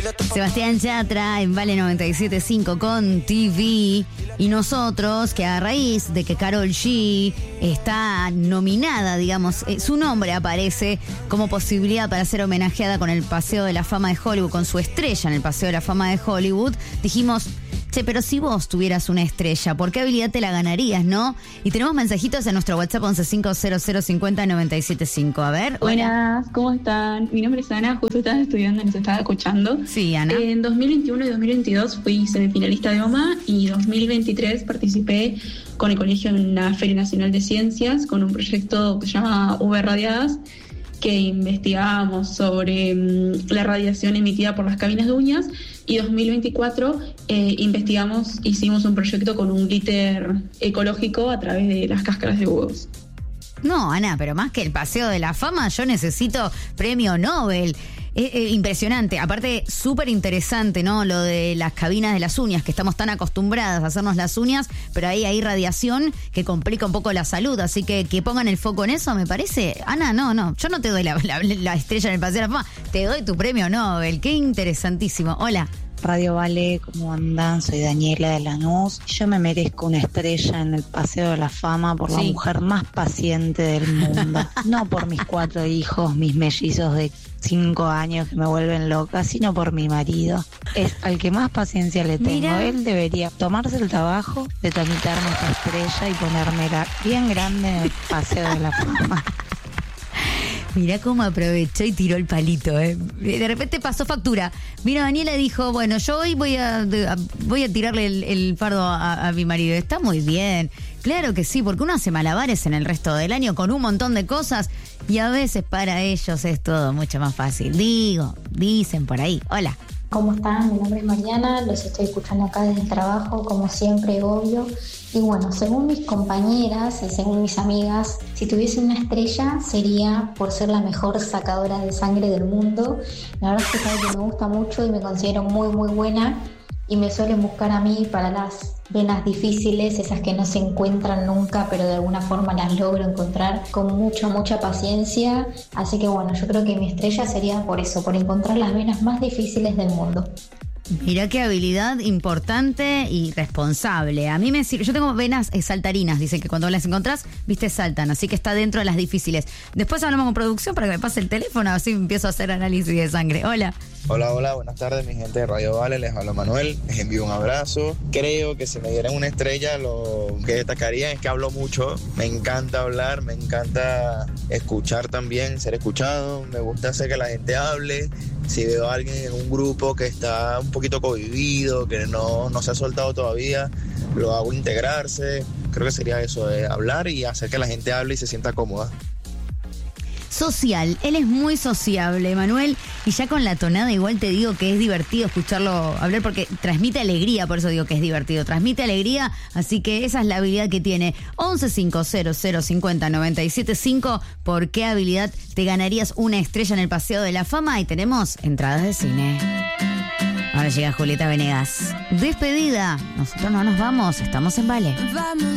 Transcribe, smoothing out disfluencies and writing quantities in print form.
Sebastián Yatra en Vale 97.5 con TV. Y nosotros, que a raíz de que Karol G está nominada, digamos, su nombre aparece como posibilidad para ser homenajeada con el Paseo de la Fama de Hollywood, con su estrella en el Paseo de la Fama de Hollywood, dijimos, che, pero si vos tuvieras una estrella, ¿por qué habilidad te la ganarías, no? Y tenemos mensajitos en nuestro WhatsApp 1150050975. A ver. Buenas, ¿cómo están? Mi nombre es Ana, justo estaba estudiando y nos estaba escuchando. Sí, Ana. En 2021 y 2022 fui semifinalista de OMA y 2023 participé con el colegio en la Feria Nacional de Ciencias con un proyecto que se llama V Radiadas, que investigábamos sobre la radiación emitida por las cabinas de uñas, y 2024 hicimos un proyecto con un glitter ecológico a través de las cáscaras de huevos. No, Ana, pero más que el Paseo de la Fama, yo necesito premio Nobel. Impresionante, aparte súper interesante, ¿no? Lo de las cabinas de las uñas, que estamos tan acostumbradas a hacernos las uñas, pero ahí hay radiación que complica un poco la salud, así que pongan el foco en eso, me parece. Ana, no, yo no te doy la estrella en el Paseo de la Fama, te doy tu premio Nobel, qué interesantísimo. Hola. Radio Vale, ¿cómo andan? Soy Daniela de Lanús. Yo me merezco una estrella en el Paseo de la Fama por la mujer más paciente del mundo. No por mis 4 hijos, mis mellizos de 5 años que me vuelven loca, sino por mi marido. Es al que más paciencia le tengo. Mira. Él debería tomarse el trabajo de tramitarme esta estrella y ponérmela bien grande en el Paseo de la Fama. Mirá cómo aprovechó y tiró el palito, ¿eh? De repente pasó factura. Vino Daniela y dijo, bueno, yo hoy voy a tirarle el fardo a mi marido. Está muy bien. Claro que sí, porque uno hace malabares en el resto del año con un montón de cosas y a veces para ellos es todo mucho más fácil. Dicen por ahí. Hola. ¿Cómo están? Mi nombre es Mariana, los estoy escuchando acá desde el trabajo, como siempre, obvio. Y bueno, según mis compañeras y según mis amigas, si tuviese una estrella sería por ser la mejor sacadora de sangre del mundo. La verdad es que es algo que me gusta mucho y me considero muy, muy buena. Y me suelen buscar a mí para las venas difíciles, esas que no se encuentran nunca, pero de alguna forma las logro encontrar con mucha paciencia. Así que bueno, yo creo que mi estrella sería por eso, por encontrar las venas más difíciles del mundo. Mirá qué habilidad importante y responsable. A mí me sirve. Yo tengo venas saltarinas, dicen que cuando las encontrás, viste, saltan. Así que está dentro de las difíciles. Después hablamos con producción para que me pase el teléfono, así empiezo a hacer análisis de sangre. Hola. Hola, buenas tardes, mi gente de Radio Vale. Les hablo Manuel, les envío un abrazo. Creo que si me dieran una estrella, lo que destacaría es que hablo mucho. Me encanta hablar, me encanta escuchar también, ser escuchado. Me gusta hacer que la gente hable. Si veo a alguien en un grupo que está un poquito cohibido, que no se ha soltado todavía, lo hago integrarse. Creo que sería eso, de hablar y hacer que la gente hable y se sienta cómoda. Social, él es muy sociable, Manuel, y ya con la tonada igual te digo que es divertido escucharlo hablar porque transmite alegría, por eso digo que es divertido, transmite alegría, así que esa es la habilidad que tiene. 1150050975, ¿por qué habilidad te ganarías una estrella en el Paseo de la Fama? Y tenemos entradas de cine. Ahora llega Julieta Venegas. Despedida, nosotros no nos vamos, estamos en Vale. Vamos.